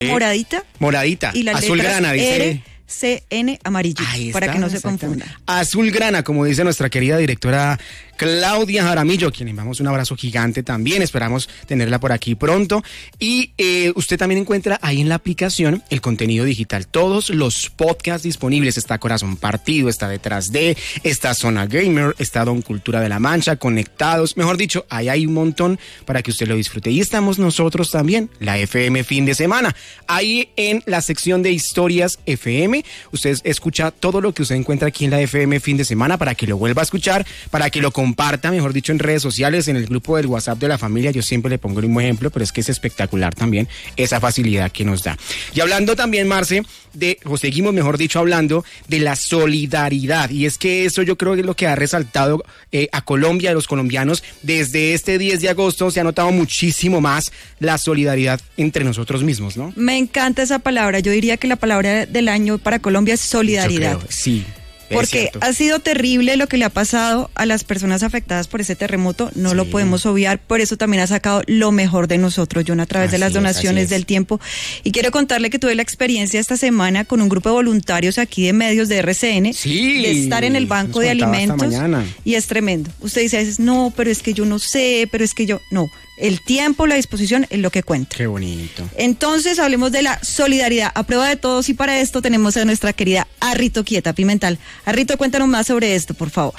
Moradita. Moradita. Y la azul grana, dice. CN amarillo, para que no se confunda. Azul grana, como dice nuestra querida directora Claudia Jaramillo, quien le enviamos un abrazo gigante también, esperamos tenerla por aquí pronto. Y usted también encuentra ahí en la aplicación el contenido digital, todos los podcasts disponibles. Está Corazón Partido, está Detrás de, está Zona Gamer, está Don Cultura de la Mancha, Conectados, mejor dicho, ahí hay un montón para que usted lo disfrute. Y estamos nosotros también, la FM Fin de Semana, ahí en la sección de Historias FM. Usted escucha todo lo que usted encuentra aquí en la FM Fin de Semana para que lo vuelva a escuchar, para que lo comparta, mejor dicho, en redes sociales, en el grupo del WhatsApp de la familia. Yo siempre le pongo el mismo ejemplo, pero es que es espectacular también esa facilidad que nos da. Y hablando también, Marce, seguimos, mejor dicho, hablando de la solidaridad. Y es que eso yo creo que es lo que ha resaltado a Colombia, a los colombianos. Desde este 10 de agosto se ha notado muchísimo más la solidaridad entre nosotros mismos, ¿no? Me encanta esa palabra. Yo diría que la palabra del año para Colombia es solidaridad. Yo creo, sí. Porque ha sido terrible lo que le ha pasado a las personas afectadas por ese terremoto, no lo podemos obviar, por eso también ha sacado lo mejor de nosotros, John, a través de las donaciones del tiempo. Y quiero contarle que tuve la experiencia esta semana con un grupo de voluntarios aquí de medios de RCN, de estar en el banco de alimentos, y es tremendo. Usted dice a veces, no, pero es que yo no sé, pero es que yo, no. El tiempo, la disposición es lo que cuenta. Qué bonito. Entonces, hablemos de la solidaridad a prueba de todos, y para esto tenemos a nuestra querida Arrito Quieta Pimental. Arrito, cuéntanos más sobre esto, por favor.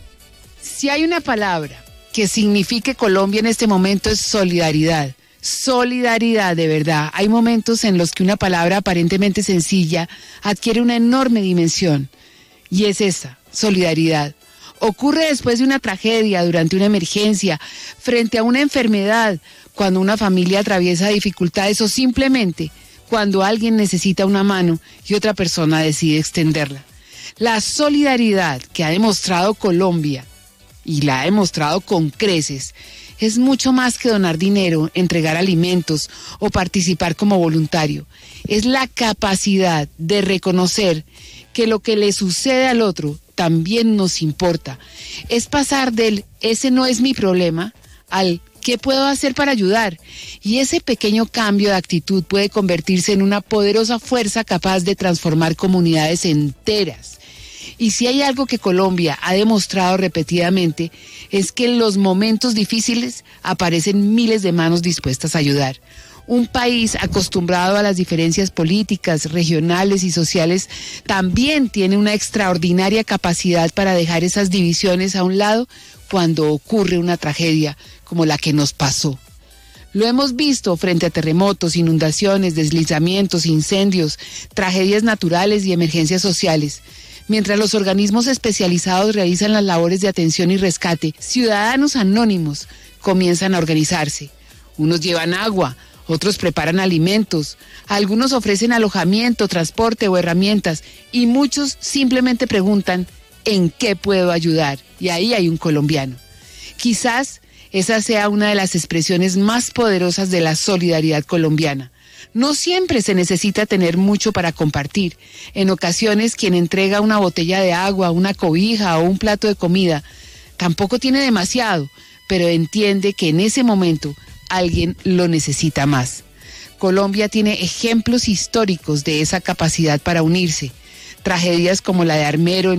Si hay una palabra que signifique Colombia en este momento es solidaridad. Solidaridad, de verdad. Hay momentos en los que una palabra aparentemente sencilla adquiere una enorme dimensión. Y es esa, solidaridad. Ocurre después de una tragedia, durante una emergencia, frente a una enfermedad, cuando una familia atraviesa dificultades o simplemente cuando alguien necesita una mano y otra persona decide extenderla. La solidaridad que ha demostrado Colombia, y la ha demostrado con creces, es mucho más que donar dinero, entregar alimentos o participar como voluntario. Es la capacidad de reconocer que lo que le sucede al otro también nos importa. Es pasar del ese no es mi problema al ¿qué puedo hacer para ayudar? Y ese pequeño cambio de actitud puede convertirse en una poderosa fuerza capaz de transformar comunidades enteras. Y si hay algo que Colombia ha demostrado repetidamente, es que en los momentos difíciles aparecen miles de manos dispuestas a ayudar. Un país acostumbrado a las diferencias políticas, regionales y sociales también tiene una extraordinaria capacidad para dejar esas divisiones a un lado cuando ocurre una tragedia como la que nos pasó. Lo hemos visto frente a terremotos, inundaciones, deslizamientos, incendios, tragedias naturales y emergencias sociales. Mientras los organismos especializados realizan las labores de atención y rescate, ciudadanos anónimos comienzan a organizarse. Unos llevan agua, otros preparan alimentos, algunos ofrecen alojamiento, transporte o herramientas y muchos simplemente preguntan ¿en qué puedo ayudar? Y ahí hay un colombiano. Quizás esa sea una de las expresiones más poderosas de la solidaridad colombiana. No siempre se necesita tener mucho para compartir. En ocasiones quien entrega una botella de agua, una cobija o un plato de comida tampoco tiene demasiado, pero entiende que en ese momento alguien lo necesita más. Colombia tiene ejemplos históricos de esa capacidad para unirse. Tragedias como la de Armero en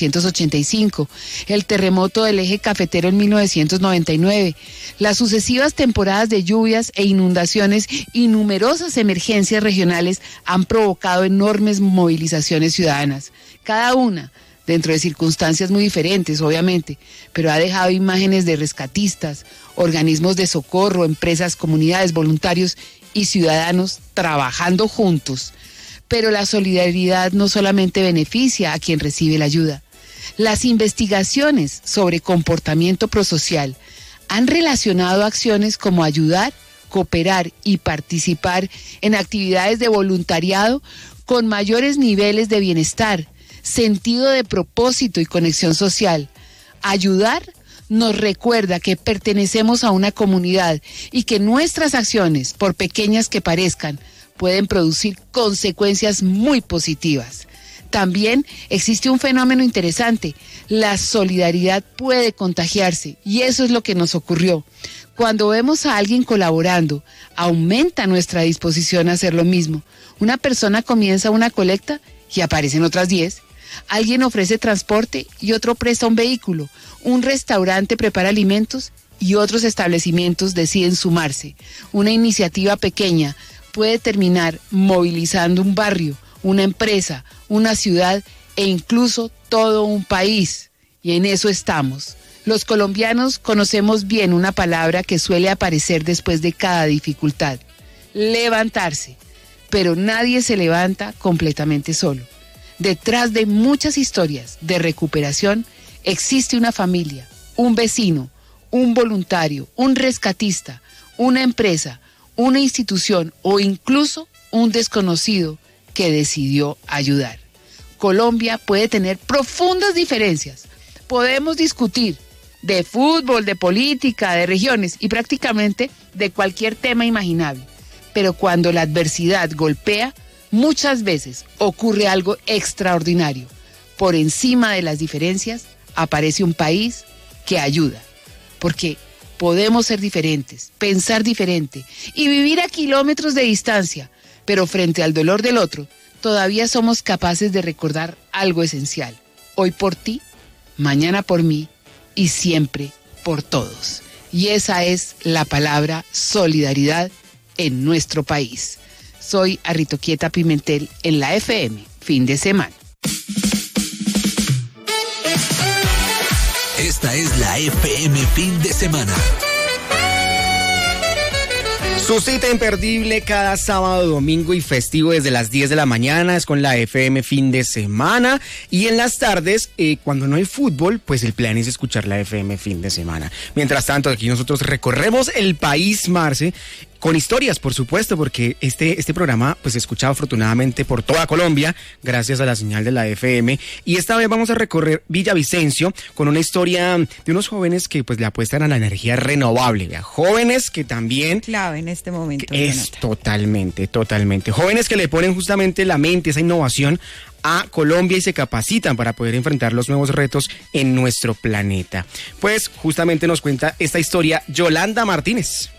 1985, el terremoto del eje cafetero en 1999, las sucesivas temporadas de lluvias e inundaciones y numerosas emergencias regionales han provocado enormes movilizaciones ciudadanas, cada una dentro de circunstancias muy diferentes, obviamente, pero ha dejado imágenes de rescatistas, organismos de socorro, empresas, comunidades, voluntarios y ciudadanos trabajando juntos. Pero la solidaridad no solamente beneficia a quien recibe la ayuda. Las investigaciones sobre comportamiento prosocial han relacionado acciones como ayudar, cooperar y participar en actividades de voluntariado con mayores niveles de bienestar, sentido de propósito y conexión social. Ayudar nos recuerda que pertenecemos a una comunidad y que nuestras acciones, por pequeñas que parezcan, pueden producir consecuencias muy positivas. También existe un fenómeno interesante. La solidaridad puede contagiarse y eso es lo que nos ocurrió. Cuando vemos a alguien colaborando, aumenta nuestra disposición a hacer lo mismo. Una persona comienza una colecta y aparecen otras 10. Alguien ofrece transporte y otro presta un vehículo. Un restaurante prepara alimentos y otros establecimientos deciden sumarse. Una iniciativa pequeña puede terminar movilizando un barrio, una empresa, una ciudad e incluso todo un país. Y en eso estamos. Los colombianos conocemos bien una palabra que suele aparecer después de cada dificultad: levantarse. Pero nadie se levanta completamente solo. Detrás de muchas historias de recuperación existe una familia, un vecino, un voluntario, un rescatista, una empresa, una institución o incluso un desconocido que decidió ayudar. Colombia puede tener profundas diferencias. Podemos discutir de fútbol, de política, de regiones y prácticamente de cualquier tema imaginable. Pero cuando la adversidad golpea, muchas veces ocurre algo extraordinario. Por encima de las diferencias aparece un país que ayuda. Porque podemos ser diferentes, pensar diferente y vivir a kilómetros de distancia, pero frente al dolor del otro, todavía somos capaces de recordar algo esencial. Hoy por ti, mañana por mí y siempre por todos. Y esa es la palabra solidaridad en nuestro país. Soy Arritoquieta Pimentel en la FM, fin de semana. Esta es la FM fin de semana. Su cita imperdible cada sábado, domingo y festivo desde las 10 de la mañana es con la FM fin de semana. Y en las tardes, cuando no hay fútbol, pues el plan es escuchar la FM fin de semana. Mientras tanto, aquí nosotros recorremos el país, Marce, con historias, por supuesto, porque este programa pues se escucha afortunadamente por toda Colombia, gracias a la señal de la FM. Y esta vez vamos a recorrer Villavicencio con una historia de unos jóvenes que pues le apuestan a la energía renovable. ¿Vea? Jóvenes que también... Clave en este momento. Es totalmente. Jóvenes que le ponen justamente la mente, esa innovación a Colombia y se capacitan para poder enfrentar los nuevos retos en nuestro planeta. Pues justamente nos cuenta esta historia Yolanda Martínez.